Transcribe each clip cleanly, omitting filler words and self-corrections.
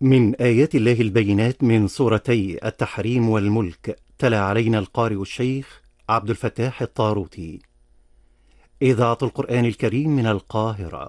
من آيات الله البينات من سورتي التحريم والملك. تلا علينا القارئ الشيخ عبد الفتاح الطاروطي. إذاعة القرآن الكريم من القاهرة.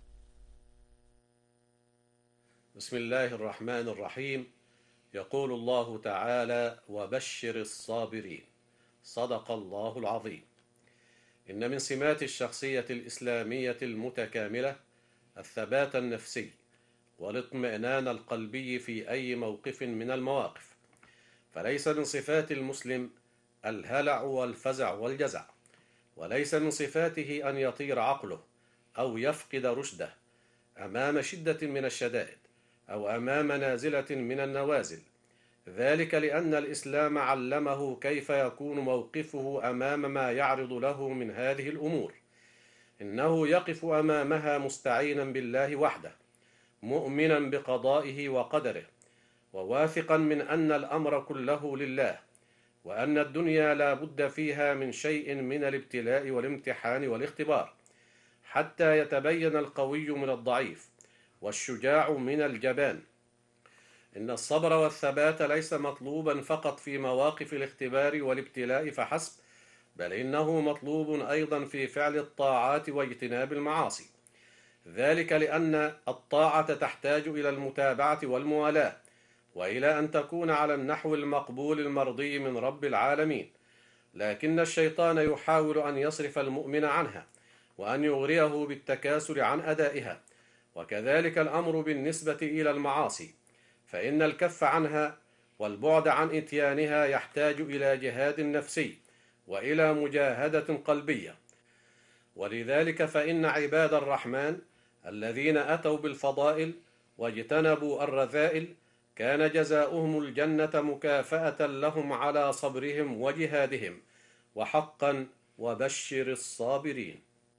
بسم الله الرحمن الرحيم. يقول الله تعالى: وبشر الصابرين. صدق الله العظيم. إن من سمات الشخصية الإسلامية المتكاملة الثبات النفسي والاطمئنان القلبي في أي موقف من المواقف، فليس من صفات المسلم الهلع والفزع والجزع، وليس من صفاته أن يطير عقله أو يفقد رشده أمام شدة من الشدائد أو أمام نازلة من النوازل، ذلك لأن الإسلام علمه كيف يكون موقفه أمام ما يعرض له من هذه الأمور. إنه يقف أمامها مستعينا بالله وحده، مؤمنا بقضائه وقدره، وواثقا من أن الأمر كله لله، وأن الدنيا لا بد فيها من شيء من الابتلاء والامتحان والاختبار، حتى يتبين القوي من الضعيف والشجاع من الجبان. إن الصبر والثبات ليس مطلوبا فقط في مواقف الاختبار والابتلاء فحسب، بل إنه مطلوب أيضا في فعل الطاعات واجتناب المعاصي، ذلك لأن الطاعة تحتاج إلى المتابعة والموالاة، وإلى أن تكون على النحو المقبول المرضي من رب العالمين. لكن الشيطان يحاول أن يصرف المؤمن عنها، وأن يغريه بالتكاسل عن أدائها، وكذلك الأمر بالنسبة إلى المعاصي، فإن الكف عنها والبعد عن إتيانها يحتاج إلى جهاد نفسي وإلى مجاهدة قلبية. ولذلك فإن عباد الرحمن الذين أتوا بالفضائل واجتنبوا الرذائل كان جزاؤهم الجنة مكافأة لهم على صبرهم وجهادهم، وحقا وبشر الصابرين.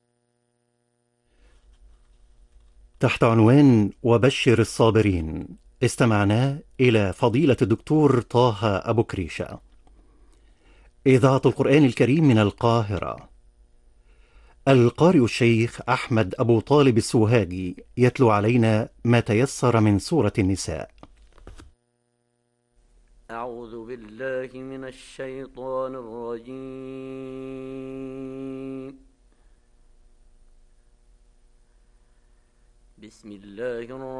تحت عنوان وبشر الصابرين استمعنا إلى فضيلة الدكتور طه أبو كريشة. إذاعة القرآن الكريم من القاهرة. القارئ الشيخ أحمد أبو طالب السوهاجي يتلو علينا ما تيسر من سورة النساء. أعوذ بالله من الشيطان الرجيم. بسم الله الرحمن